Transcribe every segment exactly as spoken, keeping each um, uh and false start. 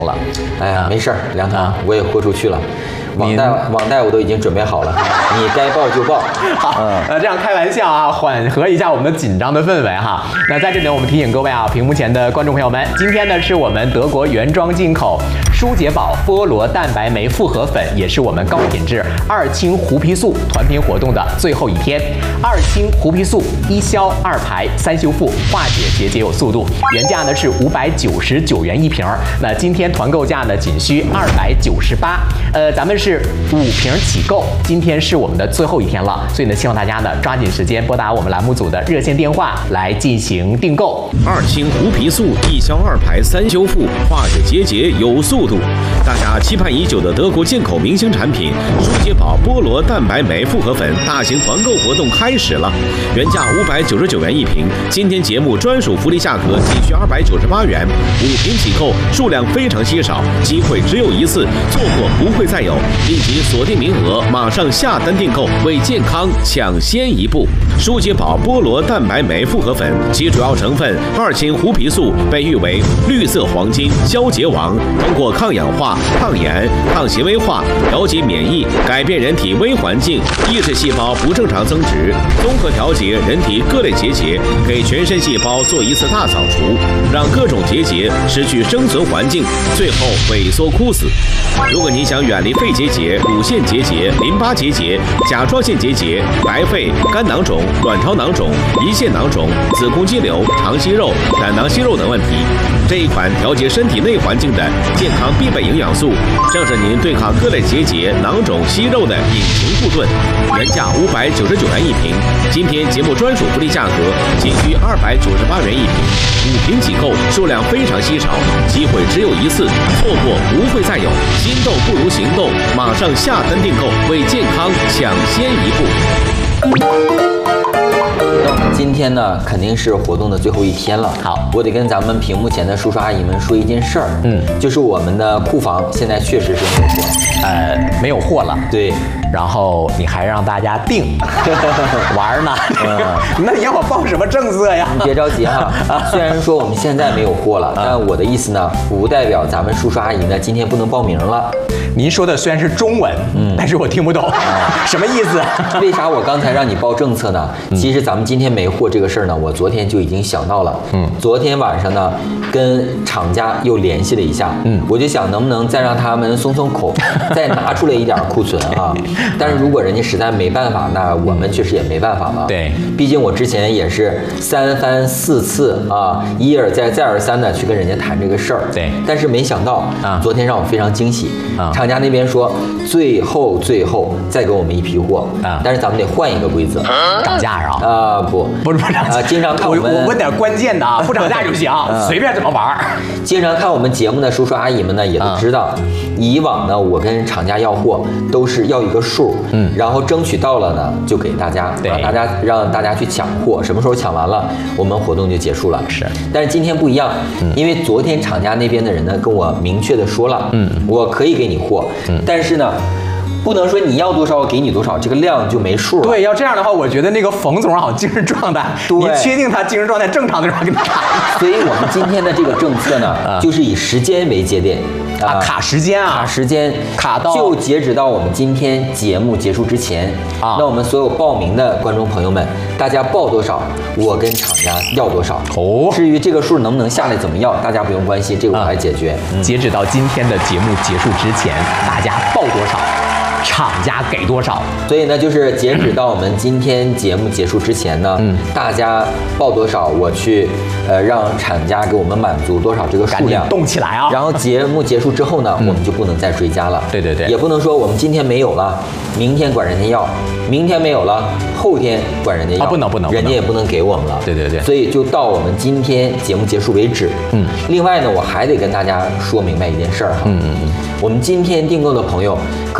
了。 哎呀，没事儿，梁堂，我也豁出去了。网贷网贷我都已经准备好了，你该报就报。 好，那这样开玩笑啊，缓和一下我们的紧张的氛围哈。那在这里呢，我们提醒各位啊，屏幕前的观众朋友们，今天呢是我们德国原装进口舒洁宝菠萝蛋白酶复合粉，也是我们高品质二氢胡皮素团品活动的最后一天。二氢胡皮素一消二排三修复，化解结节有速度，原价呢是五百九十九元一瓶，那今天团购价呢仅需二百九十八。呃，咱们是五瓶起购，今天是我们的最后一天了，所以呢，希望大家呢抓紧时间拨打我们栏目组的热线电话来进行订购。 二氢胡皮素一消二排三修复，化解结节有速度。大家期盼已久的德国进口明星产品舒洁宝菠萝蛋白酶复合粉大型团购活动开始了，原价五百九十九元一瓶，今天节目专属福利价格仅需二百九十八元，五瓶起购，数量非常稀少，机会只有一次，错过不会再有，立即锁定名额，马上下单订购，为健康抢先一步。舒洁宝菠萝蛋白酶复合粉，其主要成分二氢胡皮素被誉为绿色黄金消结王，通过抗氧化、抗炎、抗行为化、调节免疫，改变人体微环境，抑制细胞不正常增殖，综合调节人体各类结节，给全身细胞做一次大扫除，让各种结节失去生存环境，最后萎缩枯死。如果你想远离肺结节、乳腺结节、淋巴结节、甲状腺结节、白肺、肝囊肿、卵巢囊肿、胰腺囊肿、子宫肌瘤、肠息肉、胆囊息肉等问题，这一款调节身体内环境的健康必备营养素，正是您对抗各类结节、囊肿、息肉的隐形护盾。原价五百九十九元一瓶，今天节目专属福利价格仅需二百九十八元一瓶，五瓶起购，数量非常稀少，机会只有一次，错过不会再有。心动不如行动，马上下单订购，为健康抢先一步。 那我们今天呢，肯定是活动的最后一天了。 好， 我得跟咱们屏幕前的叔叔阿姨们说一件事儿，嗯，就是我们的库房现在确实是没有货， 呃，没有货了。 对。 然后你还让大家订玩呢？那你让我报什么政策呀？ 你别着急哈，虽然说我们现在没有货了，但我的意思呢，不代表咱们叔叔阿姨呢今天不能报名了。 您说的虽然是中文，嗯，但是我听不懂，什么意思？ 为啥我刚才让你报政策呢？其实咱们今天没货这个事儿呢，我昨天就已经想到了。嗯，昨天晚上呢，跟厂家又联系了一下，嗯，我就想能不能再让他们松松口，再拿出来一点库存啊。但是如果人家实在没办法，那我们确实也没办法了。 对， 毕竟我之前也是三番四次啊，一而再再而三的去跟人家谈这个事儿。 对， 但是没想到啊，昨天让我非常惊喜啊，厂家那边说最后最后再给我们一批货啊，但是咱们得换一个规则， 涨价啊？ 啊不， 不是不涨啊，经常看我们我问点关键的啊，不涨价就行，随便怎么玩。 经常看我们节目的叔叔阿姨们呢，也都知道，以往呢我跟厂家要货都是要一个数，嗯，然后争取到了呢就给大家，让大家让大家去抢货，什么时候抢完了，我们活动就结束了。 是， 但是今天不一样，因为昨天厂家那边的人呢跟我明确的说了，嗯，我可以给你货，嗯，但是呢。不能说你要多少我给你多少，这个量就没数了。 对，要这样的话，我觉得那个冯总好像精神状态，你确定他精神状态正常的时候跟他谈。 所以我们今天的这个政策呢，就是以时间为节点。 啊，卡时间啊， 卡时间， 卡到就截止到我们今天节目结束之前啊。那我们所有报名的观众朋友们，大家报多少，我跟厂家要多少。哦，至于这个数能不能下来，怎么要，大家不用关心，这个我来解决。 嗯、截止到今天的节目结束之前，大家报多少，厂家给多少。 所以呢，就是截止到我们今天节目结束之前呢，嗯，大家报多少，我去呃让厂家给我们满足多少这个数量， 动起来啊。 然后节目结束之后呢，嗯、我们就不能再追加了。 对对对， 也不能说我们今天没有了，明天管人家要，明天没有了，后天管人家要， 啊、不能不能， 人家也不能给我们了。 对对对， 所以就到我们今天节目结束为止。嗯，另外呢，我还得跟大家说明白一件事儿哈。嗯嗯嗯，我们今天订购的朋友可能会晚。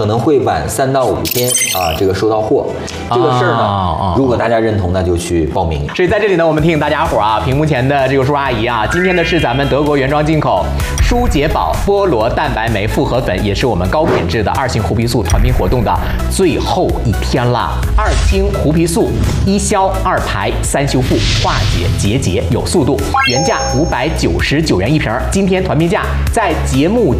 晚三到五天啊，这个收到货。这个事儿呢， 哦、 如果大家认同，那就去报名。 所以在这里呢，我们提醒大家伙啊，屏幕前的这个叔叔阿姨啊，今天的是咱们德国原装进口舒洁宝菠萝蛋白酶复合粉，也是我们高品质的二型胡皮素团评活动的最后一天啦。二氢胡皮素，一消二排三修复，化解结节有速度，原价五百九十九元一瓶，今天团评价在节目